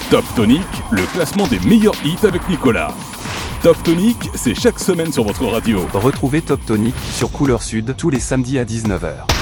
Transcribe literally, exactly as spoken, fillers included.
Top Tonic, le classement des meilleurs hits avec Nicolas. Top Tonic, c'est chaque semaine sur votre radio. Retrouvez Top Tonic sur Couleur Sud tous les samedis à dix-neuf heures.